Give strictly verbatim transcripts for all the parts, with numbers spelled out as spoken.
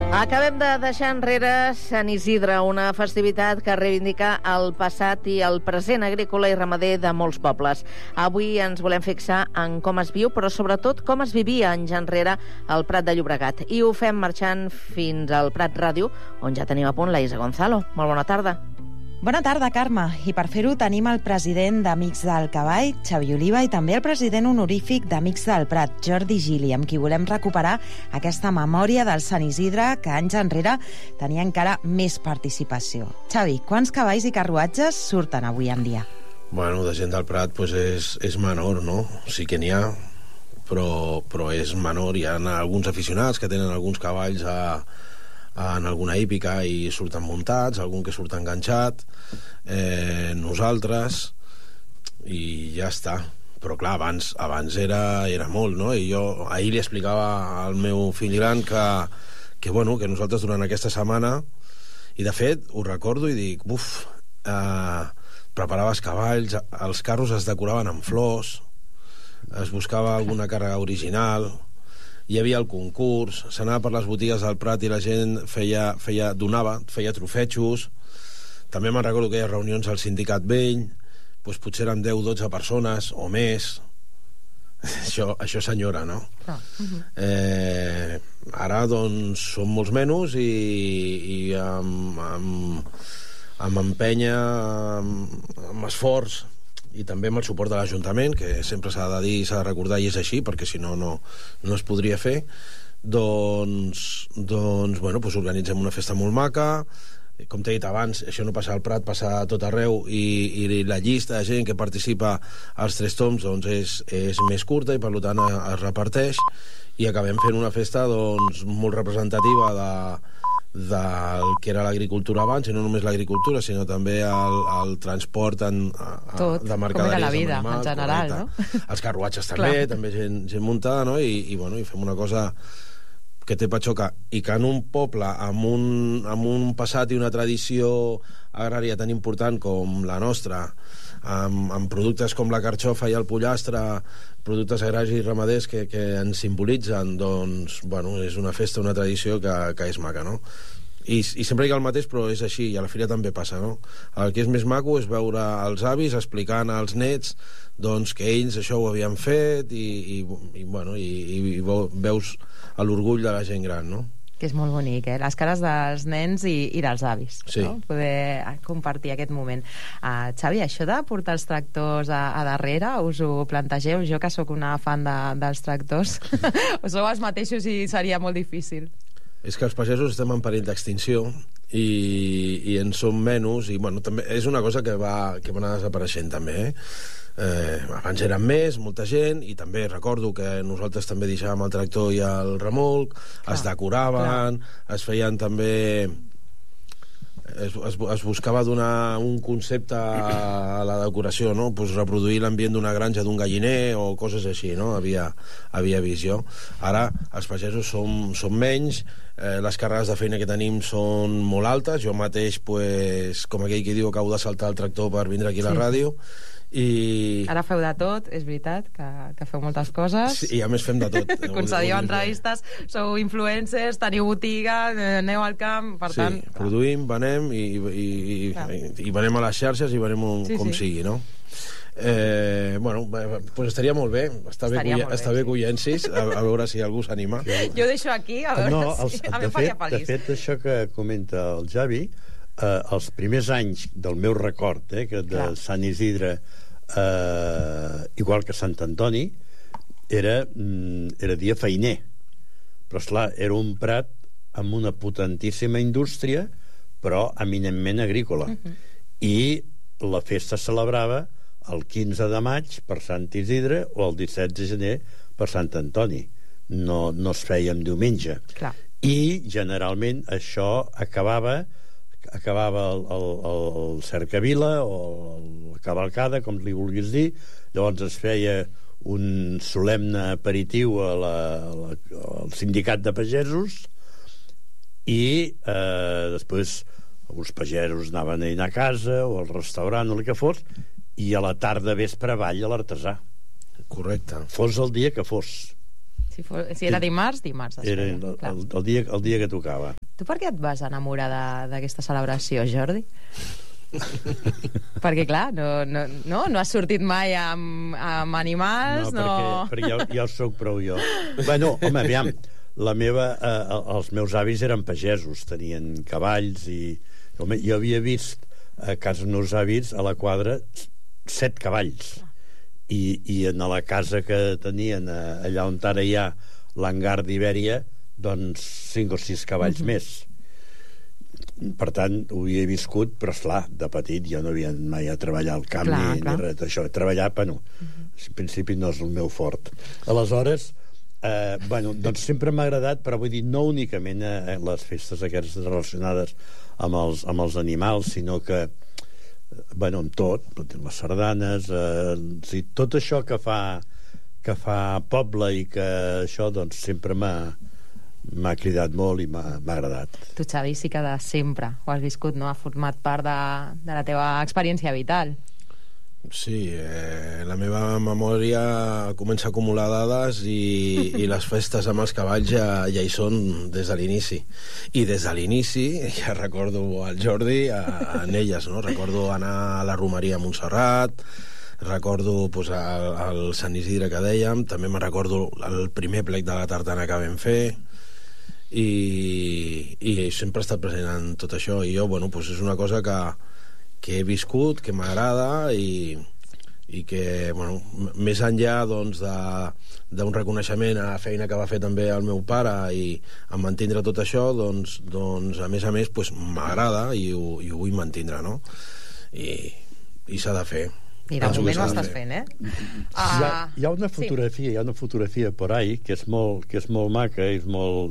Acabem de deixar enrere Sant Isidre, una festivitat que reivindica el passat i el present agrícola i ramader de molts pobles. Avui ens volem fixar en com es viu, però sobretot com es vivia anys enrere al Prat de Llobregat. I ho fem marxant fins al Prat Ràdio, on ja tenim a punt la Isa Gonzalo. Molt bona tarda. Bona tarda, Carme. I per fer-ho tenim el president d'Amics del Cavall, Xavi Oliva, i també el president honorífic d'Amics del Prat, Jordi Gili, amb qui volem recuperar aquesta memòria del Sant Isidre que anys enrere tenia encara més participació. Xavi, quants cavalls i carruatges surten avui en dia? Bueno, de gent del Prat pues és, és menor, no? Sí que n'hi ha, però, però és menor. Hi ha alguns aficionats que tenen alguns cavalls a... en alguna hípica i surten muntats, algun que surt enganxat, eh, nosaltres, i ja està. Però clar, abans, abans era, era molt, no? I jo ahir li explicava al meu fill gran que, que, bueno, que nosaltres durant aquesta setmana, i de fet ho recordo i dic, buf, eh, preparaves cavalls, els carros es decoraven amb flors, es buscava alguna càrrega original, hi havia el concurs, s'anava per les botigues del Prat i la gent feia, feia, donava, feia trofetxos. També me'n recordo que hi ha reunions al sindicat vell, doncs potser eren deu o dotze persones o més. Això, això senyora, no? Ah. Uh-huh. eh, ara, doncs, són molts menys i, i amb, amb, amb empenya, amb, amb esforç, i també amb el suport de l'Ajuntament, que sempre s'ha de dir i s'ha de recordar, i és així, perquè si no, no, no es podria fer, doncs, doncs, bueno, doncs organitzem una festa molt maca. Com t'he dit abans, això no passa al Prat, passa a tot arreu, i, i la llista de gent que participa als Tres Tombs doncs és, és més curta i per tant es reparteix, i acabem fent una festa doncs molt representativa de del que era l'agricultura abans, i no només l'agricultura, sinó també el, el transport en, a, tot, de mercaderies, com era la vida, animals, en general, correcte. No? Els carruatges també, també gent, gent muntada, no? I, i, bueno, i fem una cosa que té patxoca, i que en un poble amb un, amb un passat i una tradició agrària tan important com la nostra, amb, amb productes com la carxofa i el pollastre, productes agraris i ramaders que, que ens simbolitzen, doncs, bueno, és una festa, una tradició que, que és maca, no? I, i sempre dic el mateix, però és així, i a la fira també passa, no? El que és més maco és veure els avis explicant als nets doncs, que ells això ho havien fet, i, i, i, bueno, i, i veus l'orgull de la gent gran, no? Que és molt bonic, eh? Les cares dels nens i, i dels avis, sí. No? Poder compartir aquest moment. Uh, Xavi, això de portar els tractors a, a darrere, us ho plantegeu? Jo, que sóc una fan de, dels tractors, sou els mateixos i seria molt difícil. És que els pagesos estem en perill d'extinció i, i en som menys, i bueno, també és una cosa que va, que va anar desapareixent també, eh? Eh, abans eren més, molta gent, i també recordo que nosaltres també deixàvem el tractor i el remolc, clar, es decoraven, clar. Es feien també... Es, es, es buscava donar un concepte a la decoració, no? Pues reproduir l'ambient d'una granja, d'un galliner o coses així, no? Havia, havia visió. Ara els pagesos som, som menys, eh, les càrregues de feina que tenim són molt altes, jo mateix, pues, com aquell que diu, acabo de saltar el tractor per vindre aquí a la sí. ràdio, i... Ara feu de tot, és veritat, que, que feu moltes coses. Sí, i a més fem de tot. Concediu entrevistes, sou influencers, teniu botiga, aneu al camp, per sí, tant... Sí, produïm, venem, i, i, i, i, i venem a les xarxes i venem un, sí, com sí. sigui, no? Eh, bueno, pues estaria molt bé, està bé, que, està bé, bé que ho llencis, a, a veure si algú s'anima. Jo ho deixo aquí, a veure no, els, si a mi em faria feliç. De fet, això que comenta el Xavi, eh, els primers anys del meu record, eh, que de Clar. Sant Isidre, eh, igual que Sant Antoni, era, era dia feiner, però esclar, era un prat amb una potentíssima indústria, però eminentment agrícola. Uh-huh. I la festa es celebrava el quinze de maig per Sant Isidre o el disset de gener per Sant Antoni. No, no es feia en diumenge. Clar. I generalment això acabava acabava el, el, el cercavila o la cavalcada, com li vulguis dir. Llavors es feia un solemne aperitiu a la, a la, al sindicat de pagesos i eh, després els pagesos anaven a anar a casa o al restaurant o el que fos, i a la tarda vespre ball a l'artesà. Correcte. Fos el dia que fos. Si, fos, si era dimarts, dimarts. Era el, el, el, dia, el dia que tocava. Tu per què et vas enamorar d'aquesta celebració, Jordi? Perquè, clar, no, no, no, no has sortit mai amb, amb animals, no... No, perquè, perquè ja, ja ho soc prou jo. Bueno, home, aviam, la meva, eh, els meus avis eren pagesos, tenien cavalls i... Home, jo havia vist a casa dels meus avis, a la quadra, set cavalls. I, i en la casa que tenien, allà on ara hi ha l'hangar d'Ibèria, doncs cinc o sis cavalls mm-hmm. més. Per tant, ho havia viscut, però esclar, de petit jo no havia mai a treballar al camp clar, ni, clar. ni res d'això. Treballar, bueno, mm-hmm. en principi no és el meu fort. Aleshores, eh, bueno, doncs sempre m'ha agradat, però vull dir, no únicament eh, les festes aquestes relacionades amb els, amb els animals, sinó que bueno, amb tot, les sardanes, eh, o sigui, tot això que fa que fa poble i que això doncs sempre m'ha m'ha cridat molt i m'ha agradat. Tu, Xavi, sí que de sempre ho has viscut, no? Ha format part de, de la teva experiència vital. Sí, eh, la meva memòria comença a acumular dades i, i les festes amb els cavalls ja, ja hi són des de l'inici. I des de l'inici, ja recordo el Jordi a, a, en elles, no? Recordo anar a la romeria a Montserrat, recordo pues, el, el Sant Isidre que dèiem, també me recordo el primer plec de la tartana que vam fer, i, i sempre he estat present en tot això, i jo, bueno, pues és una cosa que que he viscut, que m'agrada i, i que, bueno, més enllà doncs, d'un reconeixement a la feina que va fer també el meu pare i a mantindre tot això, doncs, doncs a més a més pues, m'agrada i, ho, i ho vull mantindre, no? I, i s'ha de fer. I de moment ho estàs fent, eh? Uh, hi, ha, hi ha una fotografia, sí. hi ha una fotografia por ahí que és molt, que és molt maca, és molt...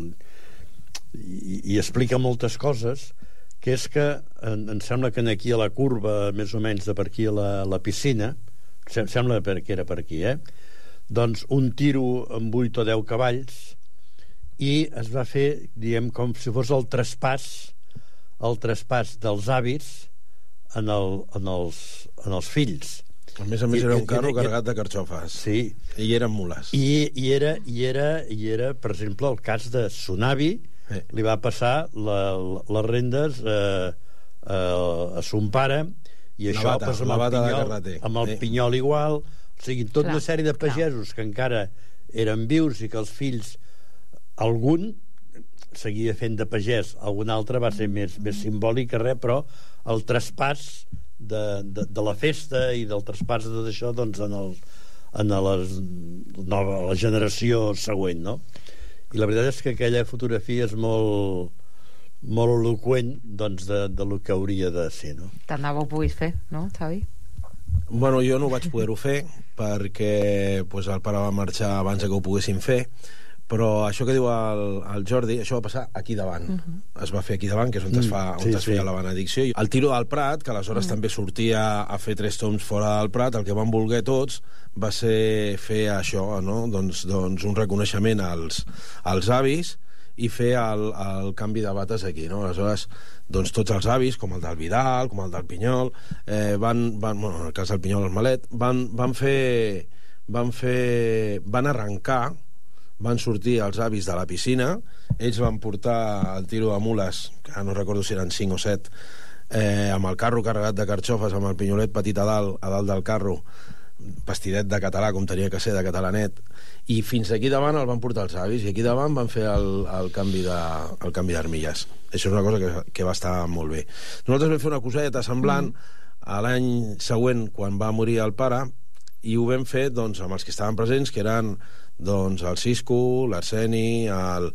I, i explica moltes coses, que és que em, em sembla que aquí a la curva, més o menys de per aquí a la, la piscina, sem sembla que era per aquí, eh? Doncs un tiro amb vuit o deu cavalls i es va fer, diguem, com si fos el traspàs el traspàs dels avis en, el, en, els, en els fills. A més a més I, era un carro i, carregat de carxofes. Sí. I eren mules. I, i, era, i, era, i era, per exemple, el cas de son avi, sí. Li va passar la, les rendes eh, eh, a son pare i això bata, pues, amb, el pinyol, amb el sí. pinyol igual, o sigui, tota una sèrie de pagesos clar. que encara eren vius i que els fills algun seguia fent de pagès, algun altre va ser més, més simbòlic que res, però el traspàs de, de, de la festa i del traspàs de tot això doncs en, el, en les, nova, la generació següent, no? I la veritat és que aquella fotografia és molt molt eloqüent doncs, de, de lo que hauria de ser, no? Tant de bo ho puguis fer, no, Xavi? Bueno, jo no vaig poder-ho fer perquè pues, el pare va marxar abans que ho poguessin fer, però això que diu el, el Jordi, això va passar aquí davant. Uh-huh. Es va fer aquí davant, que és on mm, es, fa, on sí, es feia sí. la benedicció. El tiro del Prat, que aleshores uh-huh. també sortia a fer tres tombs fora del Prat, el que van voler tots va ser fer això, no? doncs, doncs un reconeixement als, als avis i fer el, el canvi de bates aquí, no? Aleshores, doncs tots els avis, com el del Vidal, com el del Pinyol, eh, van, van, bueno, en el cas del Pinyol, el Malet, van, van fer... van fer... van arrencar, van sortir els avis de la piscina, ells van portar el tiro de mules, que no recordo si eren cinc o set, eh, amb el carro carregat de carxofes, amb el pinyolet petit a dalt, a dalt del carro, vestidet de català, com tenia que ser, de catalanet, i fins aquí davant el van portar els avis, i aquí davant van fer el, el canvi de, el canvi d'armilles. Això és una cosa que, que va estar molt bé. Nosaltres vam fer una coseta semblant mm. a l'any següent, quan va morir el pare, i ho vam fer doncs, amb els que estaven presents, que eren doncs, el Cisco, l'Arseni, el,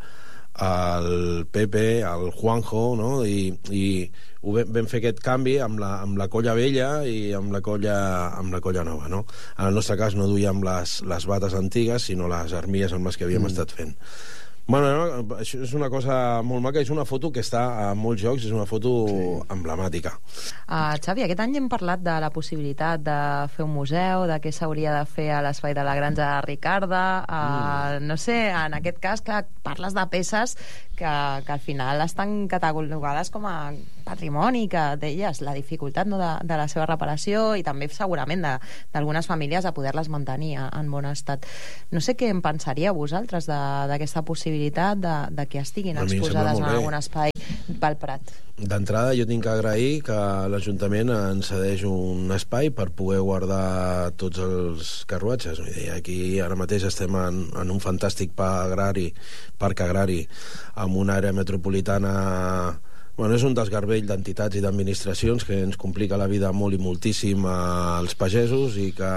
el Pepe, el Juanjo, no? I, i ho vam, vam fer aquest canvi amb la, amb la colla vella i amb la colla, amb la colla nova, no? En el nostre cas no duíem les, les bates antigues, sinó les armilles amb les que havíem mm. estat fent. Bueno, no, això és una cosa molt maca, és una foto que està a molts llocs, és una foto sí. emblemàtica. Uh, Xavi, aquest any hem parlat de la possibilitat de fer un museu, de què s'hauria de fer a l'espai de la Granja de Ricarda, uh, mm. no sé, en aquest cas, clar, parles de peces que, que al final estan catalogades com a patrimoni que deies, la dificultat, no, de, de la seva reparació i també segurament d'algunes famílies a poder-les mantenir en bon estat. No sé què en pensaríeu vosaltres d'aquesta possibilitat de, de que estiguin exposades en algun espai pel Prat. D'entrada jo tinc que agrair que l'Ajuntament ens cedeix un espai per poder guardar tots els carruatges. Aquí ara mateix estem en, en un fantàstic parc agrari, parc agrari amb una àrea metropolitana. Bueno, és un desgarbell d'entitats i d'administracions que ens complica la vida molt i moltíssim als pagesos i que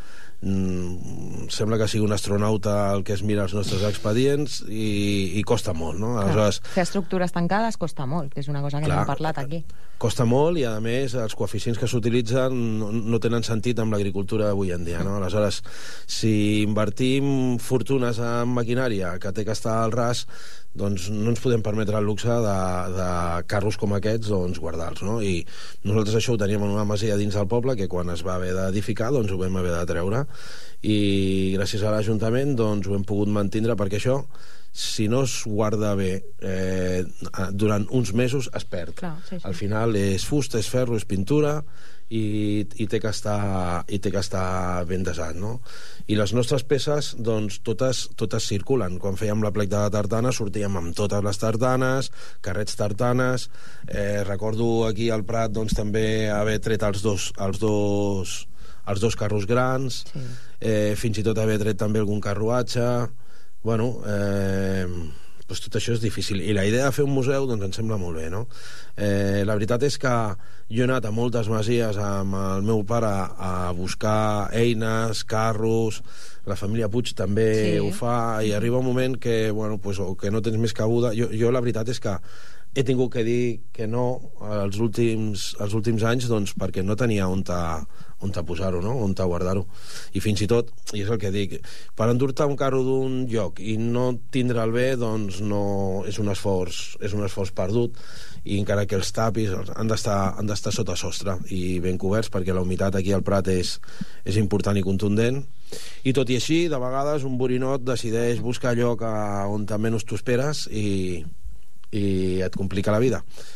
mm, sembla que sigui un astronauta el que es mira els nostres expedients i, i costa molt, no? Aleshores, fer estructures tancades costa molt, que és una cosa que clar, no hem parlat aquí. Costa molt i, a més, els coeficients que s'utilitzen no, no tenen sentit amb l'agricultura avui en dia, no? Aleshores, si invertim fortunes en maquinària que té que estar al ras, doncs no ens podem permetre el luxe de, de carros com aquests doncs guardar-los, no? I nosaltres això ho teníem en una masia dins del poble que quan es va haver d'edificar doncs ho vam haver de treure i gràcies a l'Ajuntament doncs ho hem pogut mantindre perquè això, si no es guarda bé eh, durant uns mesos es perd. Clar, sí, sí. Al final és fusta, és ferro, és pintura i, i, té que estar, i té que estar ben desat, no? I les nostres peces doncs totes, totes circulen. Quan fèiem la plec de la tartana sortíem amb totes les tartanes, carrets tartanes, eh, recordo aquí al Prat doncs també haver tret els dos, els dos, els dos carros grans, sí. eh, fins i tot haver tret també algun carruatge. Bueno, eh, doncs tot això és difícil. I la idea de fer un museu doncs ens sembla molt bé, no? Eh, la veritat és que jo he anat a moltes masies amb el meu pare a buscar eines, carros, la família Puig també sí. ho fa, i arriba un moment que, bueno, pues, o que no tens més cabuda. Jo, jo la veritat és que he tingut que dir que no els últims, els últims anys doncs, perquè no tenia on ta, on ta posar-ho, no? On ta guardar-ho. I fins i tot, i és el que dic, per endur-te un carro d'un lloc i no tindre'l bé, doncs no, és un esforç, és un esforç perdut, i encara que els tapis han d'estar han d'estar sota sostre i ben coberts perquè la humitat aquí al Prat és, és important i contundent. I tot i així, de vegades un borinot decideix buscar lloc a, on també no t'ho esperes i i et complica la vida,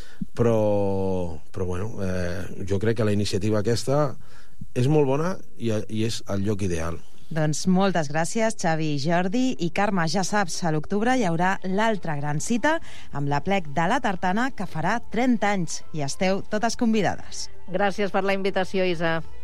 però, però bueno, eh, jo crec que la iniciativa aquesta és molt bona i, i és el lloc ideal. Doncs moltes gràcies, Xavi i Jordi. I Carme, ja saps, a l'octubre hi haurà l'altra gran cita amb la plec de la tartana que farà trenta anys i esteu totes convidades. Gràcies per la invitació, Isa.